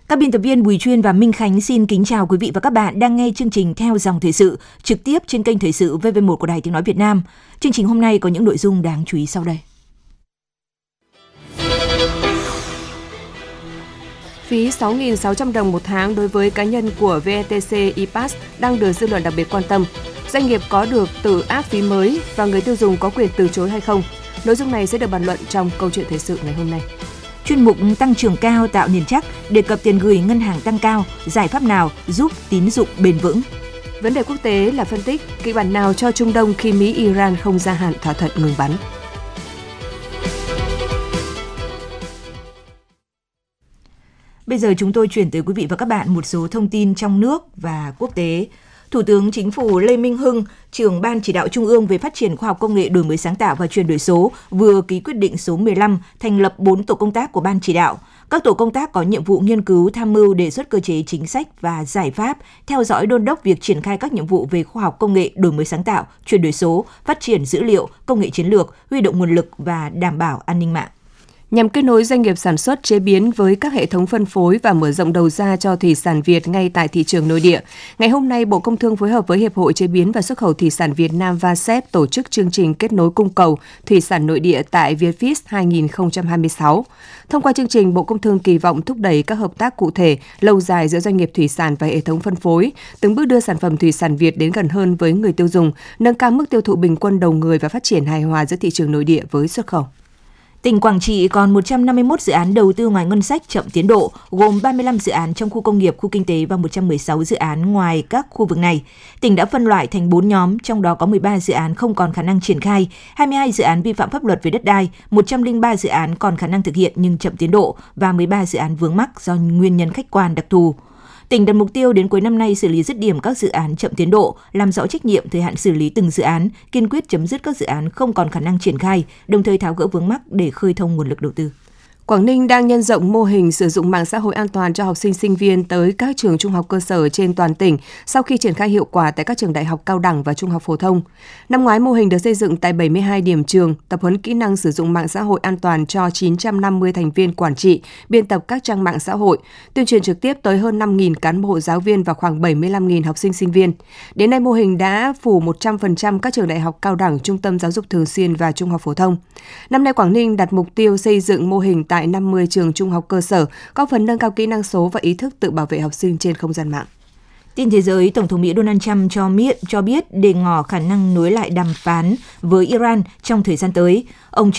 Các biên tập viên Bùi Chuyên và Minh Khánh xin kính chào quý vị và các bạn đang nghe chương trình Theo dòng thời sự trực tiếp trên kênh Thời sự VV1 của Đài Tiếng nói Việt Nam. Chương trình hôm nay có những nội dung đáng chú ý sau đây. Phí 6.600 đồng một tháng đối với cá nhân của VETC ePass đang được dư luận đặc biệt quan tâm. Doanh nghiệp có được tự áp phí mới và người tiêu dùng có quyền từ chối hay không? Nội dung này sẽ được bàn luận trong câu chuyện thời sự ngày hôm nay. Chuyên mục tăng trưởng cao tạo nền chắc đề cập tiền gửi ngân hàng tăng cao, giải pháp nào giúp tín dụng bền vững. Vấn đề quốc tế là phân tích kịch bản nào cho Trung Đông khi Mỹ-Iran không gia hạn thỏa thuận ngừng bắn. Bây giờ chúng tôi chuyển tới quý vị và các bạn một số thông tin trong nước và quốc tế. Thủ tướng Chính phủ Lê Minh Hưng, trưởng Ban Chỉ đạo Trung ương về phát triển khoa học công nghệ, đổi mới sáng tạo và chuyển đổi số vừa ký quyết định số 15 thành lập 4 tổ công tác của Ban Chỉ đạo. Các tổ công tác có nhiệm vụ nghiên cứu, tham mưu, đề xuất cơ chế chính sách và giải pháp, theo dõi đôn đốc việc triển khai các nhiệm vụ về khoa học công nghệ, đổi mới sáng tạo, chuyển đổi số, phát triển dữ liệu, công nghệ chiến lược, huy động nguồn lực và đảm bảo an ninh mạng. Nhằm kết nối doanh nghiệp sản xuất chế biến với các hệ thống phân phối và mở rộng đầu ra cho thủy sản Việt ngay tại thị trường nội địa, ngày hôm nay Bộ Công Thương phối hợp với Hiệp hội Chế biến và Xuất khẩu Thủy sản Việt Nam VASEP tổ chức chương trình kết nối cung cầu thủy sản nội địa tại Vietfish 2026. Thông qua chương trình, Bộ Công Thương kỳ vọng thúc đẩy các hợp tác cụ thể, lâu dài giữa doanh nghiệp thủy sản và hệ thống phân phối, từng bước đưa sản phẩm thủy sản Việt đến gần hơn với người tiêu dùng, nâng cao mức tiêu thụ bình quân đầu người và phát triển hài hòa giữa thị trường nội địa với xuất khẩu. Tỉnh Quảng Trị còn 151 dự án đầu tư ngoài ngân sách chậm tiến độ, gồm 35 dự án trong khu công nghiệp, khu kinh tế và 116 dự án ngoài các khu vực này. Tỉnh đã phân loại thành 4 nhóm, trong đó có 13 dự án không còn khả năng triển khai, 22 dự án vi phạm pháp luật về đất đai, 103 dự án còn khả năng thực hiện nhưng chậm tiến độ và 13 dự án vướng mắc do nguyên nhân khách quan đặc thù. Tỉnh đặt mục tiêu đến cuối năm nay xử lý dứt điểm các dự án chậm tiến độ, làm rõ trách nhiệm thời hạn xử lý từng dự án, kiên quyết chấm dứt các dự án không còn khả năng triển khai, đồng thời tháo gỡ vướng mắc để khơi thông nguồn lực đầu tư. Quảng Ninh đang nhân rộng mô hình sử dụng mạng xã hội an toàn cho học sinh sinh viên tới các trường trung học cơ sở trên toàn tỉnh sau khi triển khai hiệu quả tại các trường đại học cao đẳng và trung học phổ thông. Năm ngoái, mô hình được xây dựng tại 72 điểm trường, tập huấn kỹ năng sử dụng mạng xã hội an toàn cho 950 thành viên quản trị, biên tập các trang mạng xã hội, tuyên truyền trực tiếp tới hơn 5.000 cán bộ giáo viên và khoảng 75.000 học sinh sinh viên. Đến nay, mô hình đã phủ 100% các trường đại học cao đẳng, trung tâm giáo dục thường xuyên và trung học phổ thông. Năm nay, Quảng Ninh đặt mục tiêu xây dựng mô hình tại 50 trường trung học cơ sở, góp phần nâng cao kỹ năng số và ý thức tự bảo vệ học sinh trên không gian mạng. Tin thế giới, Tổng thống Mỹ Donald Trump cho biết để ngỏ khả năng nối lại đàm phán với Iran trong thời gian tới. Ông